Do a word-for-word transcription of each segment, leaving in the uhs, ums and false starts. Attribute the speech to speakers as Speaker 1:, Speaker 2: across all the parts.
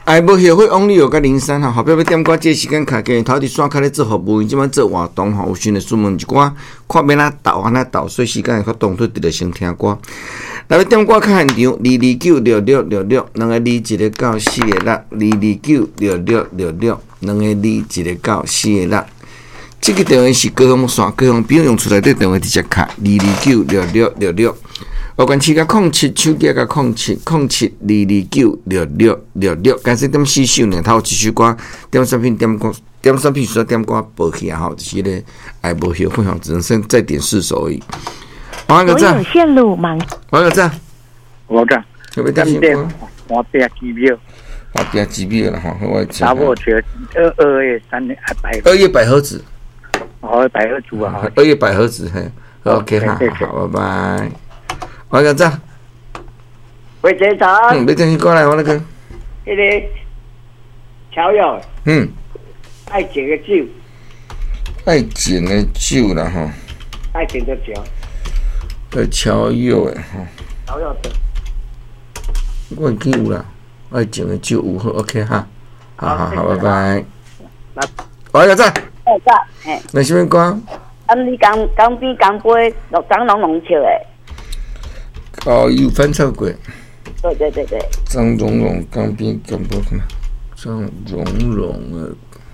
Speaker 1: 哎，无后悔往你有甲零三吼，后壁要点歌，这时间卡给头伫线卡咧做服务，即摆做活动吼，有时呢询问一寡，看要哪斗安哪斗，所以时间会较长，都直着先听歌。来要点歌较现场，二二九六六六六，两个二一个到四个六，二二九六六六六，两个二一个到四个六。这个电话是高雄线，高雄不用用出来，对电话直接卡二二九六六六六。有关系甲空七，手机甲空七，空七二二九六六六六，感谢点四首呢，头一首歌点产品点歌点产品需要点歌报起啊，吼，就是咧爱无后悔吼，只能先再点四首而已。王个赞，
Speaker 2: 线路忙。
Speaker 1: 王个赞，
Speaker 3: 我讲，
Speaker 1: 有没有点歌？
Speaker 3: 我点几秒，
Speaker 1: 我点几秒了哈，我
Speaker 3: 差不多二二月三日还百，
Speaker 1: 二月百合子，
Speaker 3: 哦，百合子啊，
Speaker 1: 二月百合子，嘿 ，OK， 好好，拜拜。我个赞，
Speaker 4: 喂，队长，
Speaker 1: 嗯，你等你过来，我那个，
Speaker 4: 那个乔友，
Speaker 1: 嗯，
Speaker 4: 爱情的酒，
Speaker 1: 爱情的酒啦吼，
Speaker 4: 爱情的酒，
Speaker 1: 呃，乔友诶吼，
Speaker 4: 乔友的，
Speaker 1: 我已经有啦，爱情的酒有好 ，OK 哈，好好好，拜拜。我个赞，
Speaker 5: 哎赞，嘿，
Speaker 1: 那什么歌？
Speaker 5: 啊，你江江边江杯，六张拢拢笑诶。
Speaker 1: 哦，有翻唱过。
Speaker 5: 对对对对。
Speaker 1: 张荣荣江边江波看，张荣荣的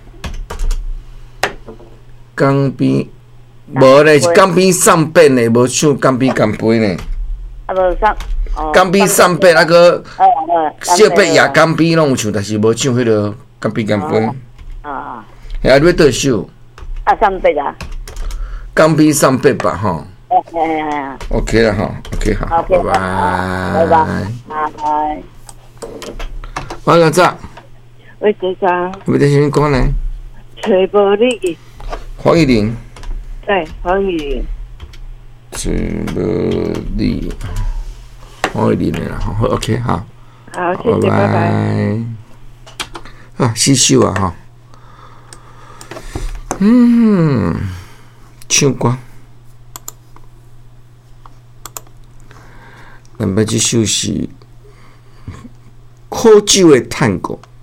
Speaker 1: 江边，无咧是江边上边的，无唱江边江杯呢。
Speaker 5: 啊，无上。
Speaker 1: 江边上边那个小白夜江边拢有唱，但是无唱迄个江边江杯。
Speaker 5: 啊啊。
Speaker 1: 啊，你要倒首？
Speaker 5: 啊，上边啊。
Speaker 1: 江边上边吧，吼。
Speaker 5: 哎哎哎呀
Speaker 1: OK 了哈 ，OK 好，拜拜，
Speaker 5: 拜拜，拜拜。
Speaker 1: 我个赞，
Speaker 2: 喂，队长，
Speaker 1: 要点什么歌呢？
Speaker 2: 找无你，
Speaker 1: 黄义玲，
Speaker 2: 对，黄义玲，
Speaker 1: 找无你，黄义玲的啦，好 ，OK 好，
Speaker 2: 好，谢谢，拜拜。
Speaker 1: 啊，四首啊哈，嗯，唱歌。咱要这首是苦酒的探戈。